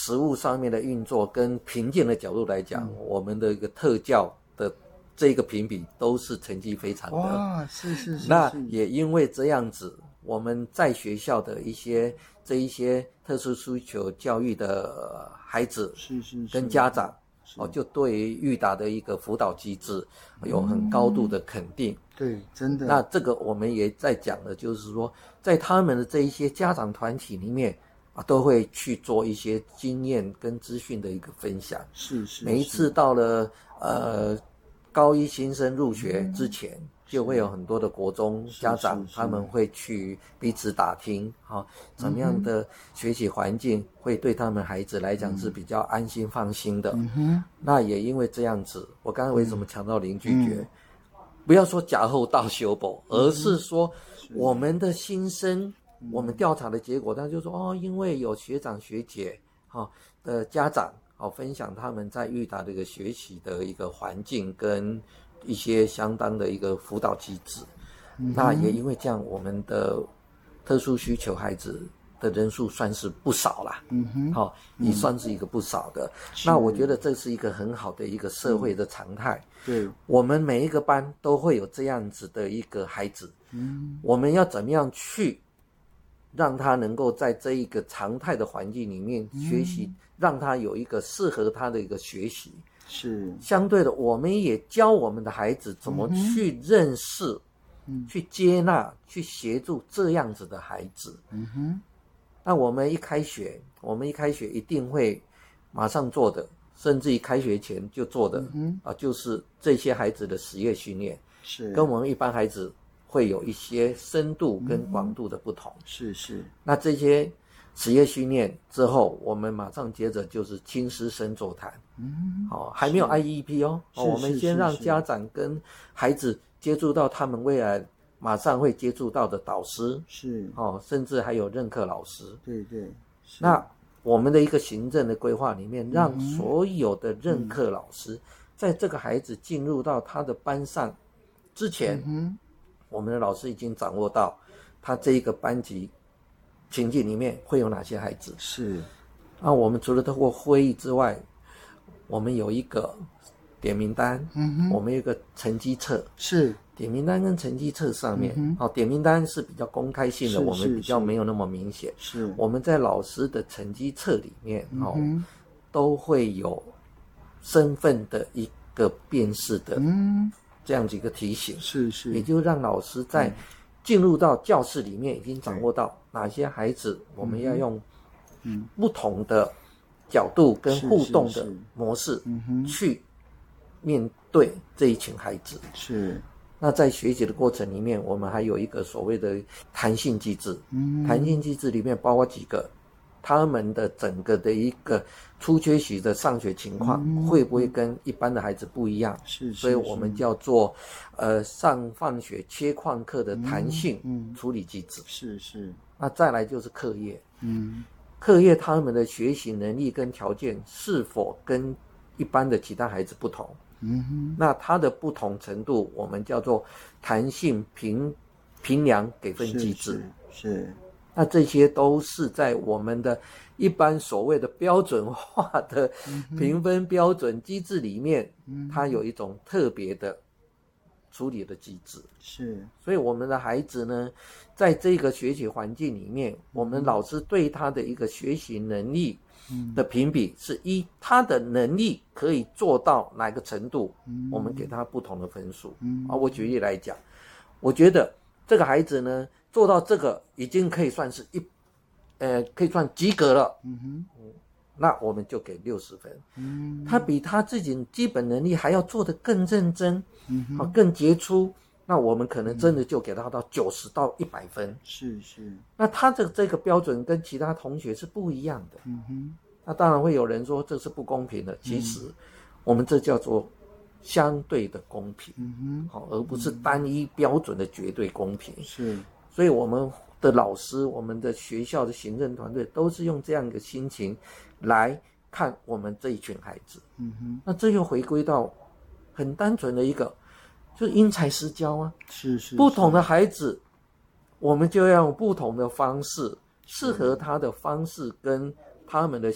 实务上面的运作跟评鉴的角度来讲，我们的一个特教的这个评比都是成绩非常的。 哇，是。 那也因为这样子，我们在学校的一些特殊需求教育的孩子跟家长就对于育达的一个辅导机制有很高度的肯定。 对，真的。 那这个我们也在讲的，就是说，在他们的这一些家长团体里面都会去做一些经验跟资讯的一个分享。 是。 每一次到了高一新生入学之前，就会有很多的国中家长他们会去彼此打听怎么样的学习环境会对他们孩子来讲是比较安心放心的。那也因为这样子，我刚才为什么强调零拒绝，不要说假后到修补，而是说我们的新生，我们调查的结果，他就说因为有学长学姐的家长分享他们在育达的一个学习的一个环境跟一些相当的一个辅导机制。那也因为这样，我们的特殊需求孩子的人数算是不少啦。也算是一个不少的。那我觉得这是一个很好的一个社会的常态。 对， 我们每一个班都会有这样子的一个孩子。我们要怎么样去让他能够在这一个常态的环境里面学习，让他有一个适合他的一个学习。 是相对的，我们也教我们的孩子怎么去认识、去接纳、去协助这样子的孩子。那我们一开学一定会马上做的，甚至于开学前就做的就是这些孩子的实业训练， 是跟我们一般孩子会有一些深度跟广度的不同。 是。 那这些实业训练之后，我们马上接着就是亲师生座谈。还没有 IEP 我们先让家长跟孩子接触到他们未来马上会接触到的导师， 是甚至还有任课老师。 对。 那我们的一个行政的规划里面，让所有的任课老师在这个孩子进入到他的班上之前，我们的老师已经掌握到他这一个班级情境里面会有哪些孩子。 是。 那我们除了透过会议之外，我们有一个点名单，我们有一个成绩册。是。点名单跟成绩册上面，点名单是比较公开性的，我们比较没有那么明显。是。我们在老师的成绩册里面，都会有身份的一个辨识的这样子一个提醒。是。也就让老师在进入到教室里面已经掌握到哪些孩子我们要用不同的角度跟互动的模式去面对这一群孩子。是。那在学习的过程里面，我们还有一个所谓的弹性机制。弹性机制里面包括几个，他们的整个的一个出缺席的上学情况会不会跟一般的孩子不一样？是。所以我们叫做上放学切旷课的弹性处理机制。是。那再来就是课业。课业他们的学习能力跟条件是否跟一般的其他孩子不同？那它的不同程度，我们叫做弹性评量给分机制。是。那这些都是在我们的一般所谓的标准化的评分标准机制里面，它有一种特别的处理的机制。是。所以我们的孩子呢，在这个学习环境里面，我们老师对他的一个学习能力的评比是依他的能力可以做到哪个程度，我们给他不同的分数。我举例来讲，我觉得这个孩子呢做到这个已经可以算是可以算及格了。那我们就给60分。他比他自己基本能力还要做得更认真，更杰出，那我们可能真的就给他到90到100分。是。那他的这个标准跟其他同学是不一样的。那当然会有人说这是不公平的，其实我们这叫做相对的公平，而不是单一标准的绝对公平。是。所以我们的老师，我们的学校的行政团队都是用这样一个心情来看我们这一群孩子。那这又回归到很单纯的一个，就是因材施教啊。是。不同的孩子，我们就要用不同的方式，适合他的方式跟他们的